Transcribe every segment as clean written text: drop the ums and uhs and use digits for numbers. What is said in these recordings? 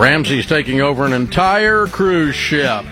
Ramsey's taking over an entire cruise ship.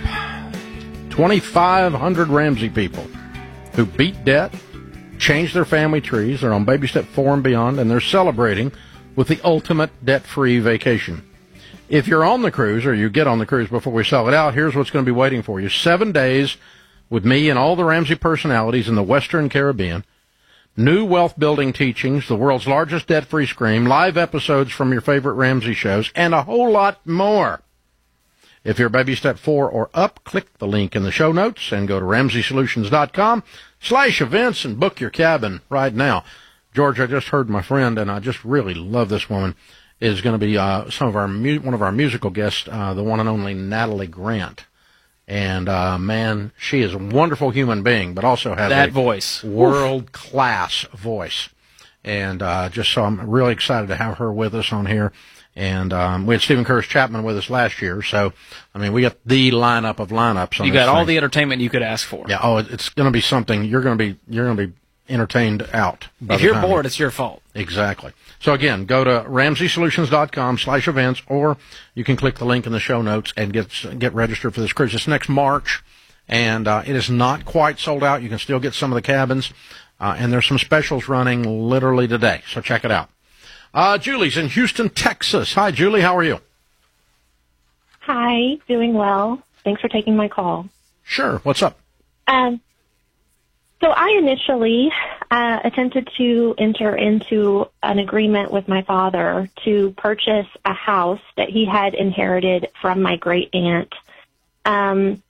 2,500 Ramsey people who beat debt, changed their family trees, they're on baby step 4 and beyond, and they're celebrating with the ultimate debt-free vacation. If you're on the cruise, or you get on the cruise before we sell it out, here's what's going to be waiting for you. 7 days with me and all the Ramsey personalities in the Western Caribbean. New wealth-building teachings, the world's largest debt-free scream, live episodes from your favorite Ramsey shows, and a whole lot more. If you're baby step 4 or up, click the link in the show notes and go to RamseySolutions.com/events and book your cabin right now. George, I just heard my friend, and I just really love this woman, is going to be one of our musical guests, the one and only Natalie Grant. And, man, she is a wonderful human being, but also has that voice, world-class voice. And so I'm really excited to have her with us on here. And we had Stephen Curtis Chapman with us last year. So, I mean, we got the lineup of lineups. You got all the entertainment you could ask for. Yeah, it's going to be something. You're going to be entertained out. If you're bored, it's your fault. Exactly. So, again, go to RamseySolutions.com/events, or you can click the link in the show notes and get registered for this cruise. It's next March, and it is not quite sold out. You can still get some of the cabins, and there's some specials running literally today, so check it out. Julie's in Houston, Texas. Hi, Julie. How are you? Hi. Doing well. Thanks for taking my call. Sure. What's up? So I initially attempted to enter into an agreement with my father to purchase a house that he had inherited from my great-aunt. And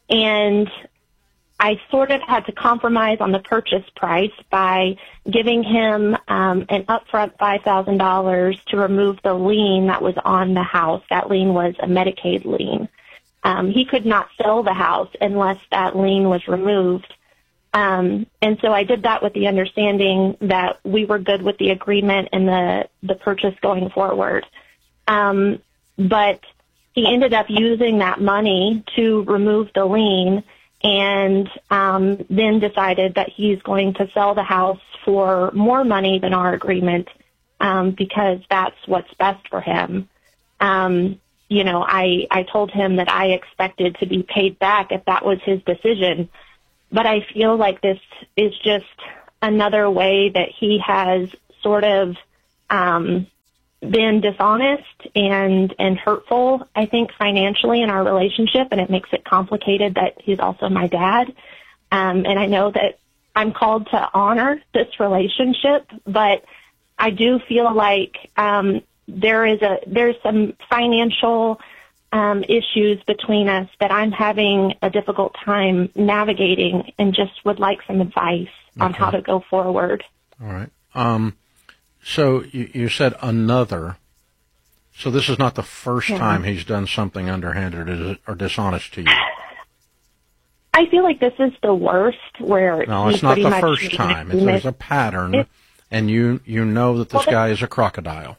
I sort of had to compromise on the purchase price by giving him an upfront $5,000 to remove the lien that was on the house. That lien was a Medicaid lien. He could not sell the house unless that lien was removed. And so I did that with the understanding that we were good with the agreement and the purchase going forward. But he ended up using that money to remove the lien and then decided that he's going to sell the house for more money than our agreement because that's what's best for him. I told him that I expected to be paid back if that was his decision. But I feel like this is just another way that he has sort of been dishonest and hurtful, I think, financially in our relationship, and it makes it complicated that he's also my dad. And I know that I'm called to honor this relationship, but I do feel like there's some financial issues between us that I'm having a difficult time navigating, and just would like some advice on how to go forward. All right. So you said another. So this is not the first time he's done something underhanded or dishonest to you. I feel like this is the worst. No, it's not the first time. There's a pattern, and you know that this guy is a crocodile.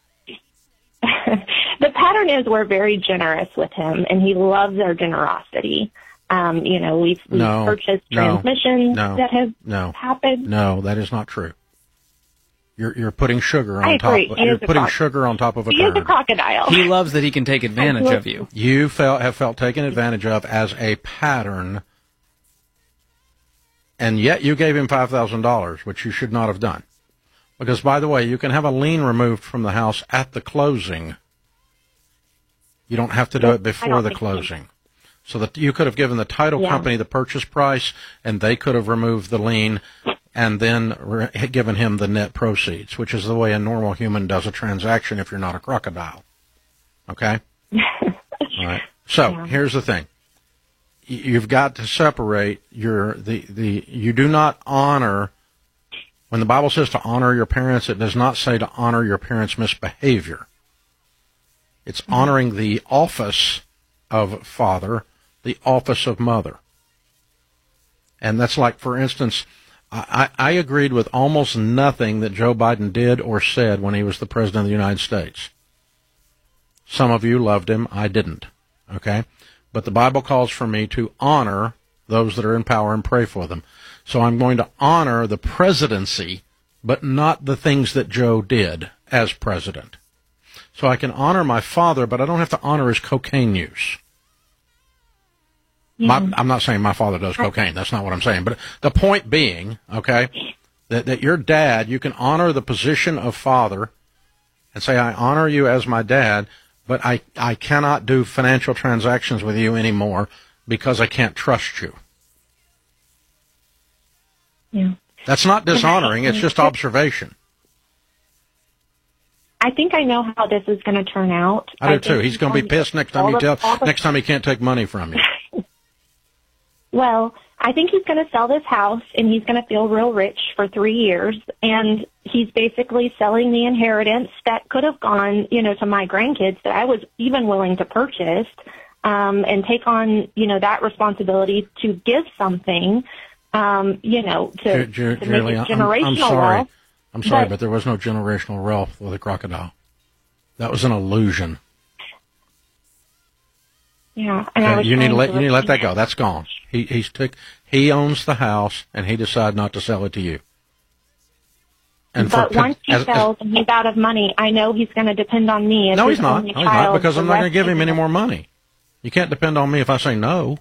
The pattern is we're very generous with him, and he loves our generosity. We've purchased transmissions that have happened. No, that is not true. You're putting sugar on top. You're putting sugar on top of a turd. He is a crocodile. He loves that he can take advantage of you. You have felt taken advantage of as a pattern, and yet you gave him $5,000, which you should not have done. Because, by the way, you can have a lien removed from the house at the closing. You don't have to do it before the closing. So that you could have given the title company the purchase price, and they could have removed the lien and then given him the net proceeds, which is the way a normal human does a transaction if you're not a crocodile. Okay? All right. So here's the thing. You've got to separate you do not honor. When the Bible says to honor your parents, it does not say to honor your parents' misbehavior. It's honoring the office of father, the office of mother. And that's like, for instance, I agreed with almost nothing that Joe Biden did or said when he was the president of the United States. Some of you loved him. I didn't. Okay? But the Bible calls for me to honor those that are in power and pray for them. So I'm going to honor the presidency, but not the things that Joe did as president. So I can honor my father, but I don't have to honor his cocaine use. Yeah. I'm not saying my father does cocaine. That's not what I'm saying. But the point being, okay, that your dad, you can honor the position of father and say, I honor you as my dad, but I cannot do financial transactions with you anymore because I can't trust you. Yeah. That's not dishonoring. It's just observation. I think I know how this is going to turn out. I do too. He's going to be pissed next time next time he can't take money from you. Well, I think he's going to sell this house, and he's going to feel real rich for 3 years, and he's basically selling the inheritance that could have gone, to my grandkids that I was even willing to purchase, and take on, that responsibility to give something, to make it generational I'm sorry. wealth. I'm sorry, but there was no generational wealth with a crocodile. That was an illusion. Yeah, and I was you need to trying let that go. That's gone. He owns the house, and he decided not to sell it to you. But once he sells and he's out of money, I know he's going to depend on me. No, he's not. No, he's not, because I'm not going to give him any more money. You can't depend on me if I say no.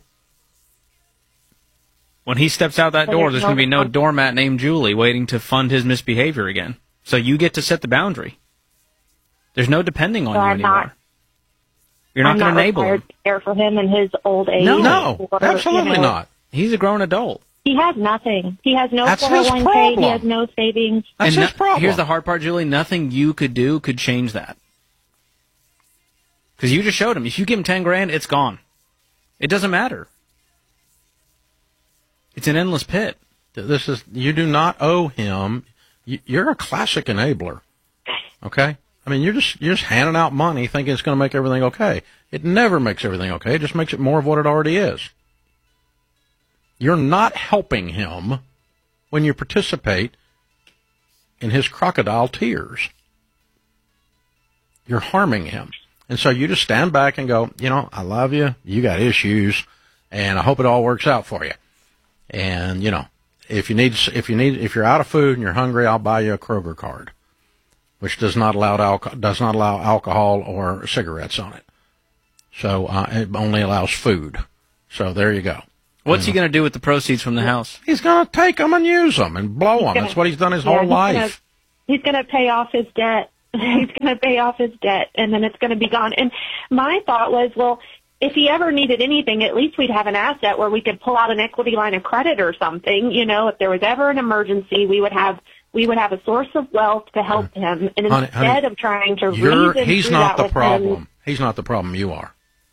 When he steps out that door, there's going to be no doormat named Julie waiting to fund his misbehavior again. So you get to set the boundary. There's no depending on you anymore. You're not going to enable him. To care for him in his old age. No, absolutely not. He's a grown adult. He has nothing. He has no That's 401k. He has no savings. That's his problem. Here's the hard part, Julie. Nothing you could do could change that. Because you just showed him. If you give him 10 grand, it's gone. It doesn't matter. It's an endless pit. You do not owe him. You're a classic enabler. Okay? I mean, you're just handing out money thinking it's going to make everything okay. It never makes everything okay. It just makes it more of what it already is. You're not helping him when you participate in his crocodile tears. You're harming him. And so you just stand back and go, I love you. You got issues, and I hope it all works out for you. And, if you're out of food and you're hungry, I'll buy you a Kroger card, which does not allow alcohol or cigarettes on it. So it only allows food. So there you go. What's he going to do with the proceeds from the house? He's going to take them and use them and blow them. That's what he's done his whole life. He's going to pay off his debt. He's going to pay off his debt, and then it's going to be gone. And my thought was, well, if he ever needed anything, at least we'd have an asset where we could pull out an equity line of credit or something. If there was ever an emergency, we would have a source of wealth to help him. And instead of trying to reason he's through not that the problem. He's not the problem. You are.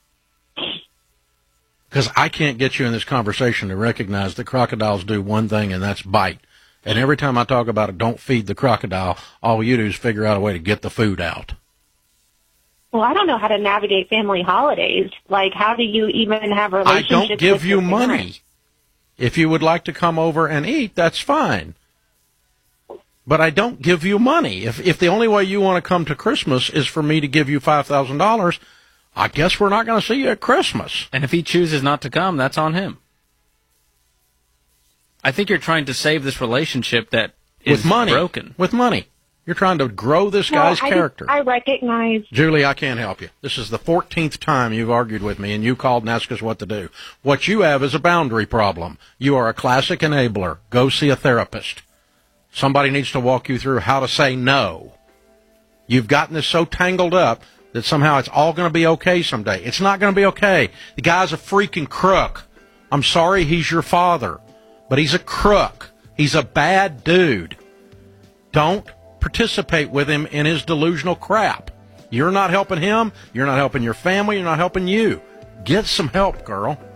Because I can't get you in this conversation to recognize that crocodiles do one thing, and that's bite. And every time I talk about it, don't feed the crocodile, all you do is figure out a way to get the food out. Well, I don't know how to navigate family holidays. Like, how do you even have relationships? I don't give you money. If you would like to come over and eat, that's fine. But I don't give you money. If the only way you want to come to Christmas is for me to give you $5,000, I guess we're not going to see you at Christmas. And if he chooses not to come, that's on him. I think you're trying to save this relationship that is broken. With money. You're trying to grow this guy's character. I recognize. Julie, I can't help you. This is the 14th time you've argued with me, and you called and asked us what to do. What you have is a boundary problem. You are a classic enabler. Go see a therapist. Somebody needs to walk you through how to say no. You've gotten this so tangled up that somehow it's all going to be okay someday. It's not going to be okay. The guy's a freaking crook. I'm sorry he's your father, but he's a crook. He's a bad dude. Don't participate with him in his delusional crap. You're not helping him. You're not helping your family. You're not helping you. Get some help, girl.